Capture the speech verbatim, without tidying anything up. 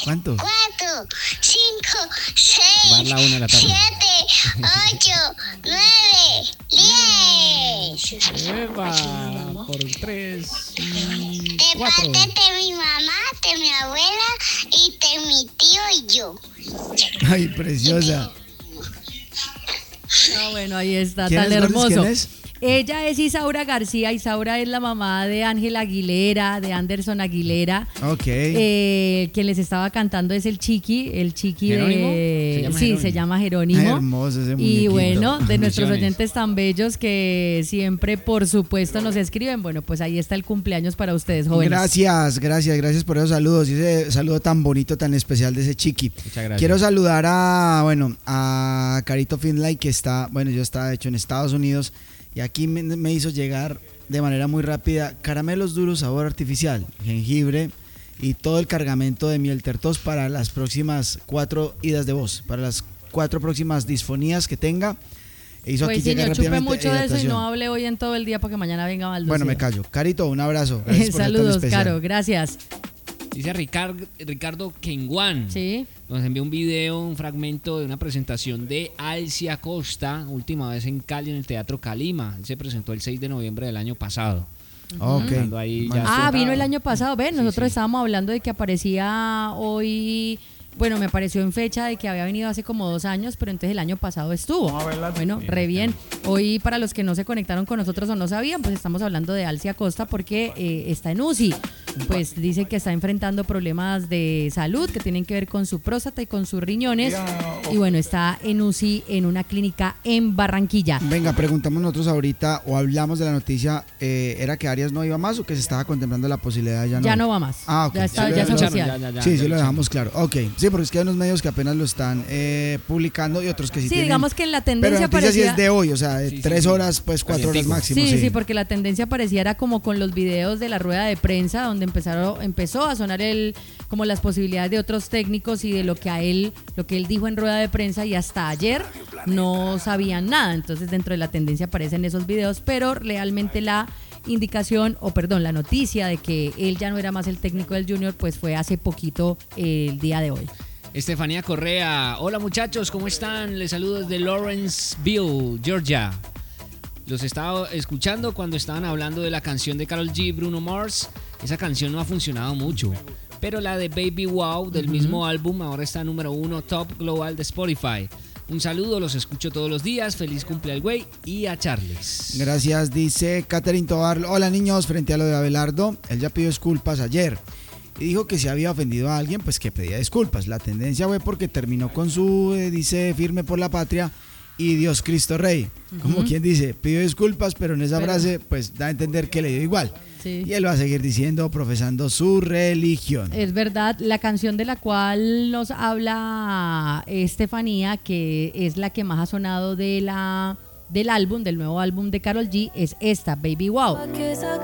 ¿Cuánto? cuatro, cinco, seis, Va a la una de la tarde. siete, ocho, nueve, diez. Eva, por tres y De cuatro. parte de mi mamá, de mi abuela y de mi tío y yo. Ay, preciosa. Ah, bueno, ahí está, ¿Quién tan es, Gordis? hermoso. ¿Quién es? Ella es Isaura García. Isaura es la mamá de Ángela Aguilera, de Anderson Aguilera. Ok. Eh, quien les estaba cantando es el Chiqui, el Chiqui ¿Jerónimo? de... ¿Se llama sí, Jerónimo? se llama Jerónimo. Ay, hermoso ese Y muñequito. bueno, de nuestros Bendiciones. oyentes tan bellos que siempre, por supuesto, nos escriben. Bueno, pues ahí está el cumpleaños para ustedes, jóvenes. Gracias, gracias, gracias por esos saludos y ese saludo tan bonito, tan especial de ese chiqui. Muchas gracias. Quiero saludar a, bueno, a Carito Finlay, que está, bueno, yo estaba hecho en Estados Unidos y aquí me, me hizo llegar de manera muy rápida caramelos duros sabor artificial, jengibre y todo el cargamento de miel tertos para las próximas cuatro idas de voz, para las cuatro próximas disfonías que tenga. E hizo Pues aquí sí, llegar yo chupé rápidamente mucho de eso y hidratación. no hablé hoy en todo el día para que mañana venga Baldo. Bueno, me callo. Carito, un abrazo. Gracias por ser tan Saludos, especial. Caro, gracias. Dice Ricardo, Ricardo Kenguan. Sí. Nos envió un video, un fragmento de una presentación de Alcia Costa, última vez en Cali, en el Teatro Calima. Él se presentó el seis de noviembre del año pasado. Ok. Cuando ahí ya Ah, estuvo- vino el año pasado. Ven, Sí, nosotros sí. estábamos hablando de que aparecía hoy. Bueno, me apareció en fecha de que había venido hace como dos años, pero entonces el año pasado estuvo. Bueno, re bien. Hoy, para los que no se conectaron con nosotros o no sabían, pues estamos hablando de Alcia Costa porque eh, está en U C I. Pues dice que está enfrentando problemas de salud que tienen que ver con su próstata y con sus riñones. Y bueno, está en U C I en una clínica en Barranquilla. Venga, preguntamos nosotros ahorita o hablamos de la noticia, eh, ¿era que Arias no iba más o que se estaba contemplando la posibilidad de ya no? Ya no va más. Ah, ok. Ya está, Sí, ya es lo- oficial. Ya, ya, ya, sí, ya sí, lo lo echamos. dejamos claro. Ok, sí, porque es que hay unos medios que apenas lo están eh, publicando y otros que sí, Sí, tienen. digamos que en la Pero tendencia la noticia sí parecía... es de hoy, o sea, de Sí, sí, tres sí. horas, pues cuatro horas Calientico. máximo. Sí, sí, porque la tendencia pareciera como con los videos de la rueda de prensa, donde empezaron, empezó a sonar el, como las posibilidades de otros técnicos y de lo que a él, lo que él dijo en rueda de prensa, y hasta ayer no sabían nada. Entonces dentro de la tendencia aparecen esos videos, pero realmente la indicación, o perdón, la noticia de que él ya no era más el técnico del Junior, pues fue hace poquito, eh, el día de hoy. Estefanía Correa. Hola muchachos, ¿cómo están? Les saludo desde Lawrenceville, Georgia. Los estaba escuchando cuando estaban hablando de la canción de Karol G, Bruno Mars. Esa canción no ha funcionado mucho, pero la de Baby Wow del mismo álbum ahora está número uno top global de Spotify. Un saludo, los escucho todos los días. Feliz cumple al güey y a Charles. Gracias, dice Catherine Tobar. Hola niños, frente a lo de Abelardo, él ya pidió disculpas ayer y dijo que si había ofendido a alguien, pues que pedía disculpas. La tendencia fue porque terminó con su, eh, dice, firme por la patria y Dios Cristo Rey. Como quien dice, pidió disculpas, pero en esa Pero- frase, pues da a entender que le dio igual. Sí. Y él va a seguir diciendo, profesando su religión. Es verdad, la canción de la cual nos habla Estefanía, que es la que más ha sonado de la, del álbum, del nuevo álbum de Karol G, es esta, Baby Wow. Que esa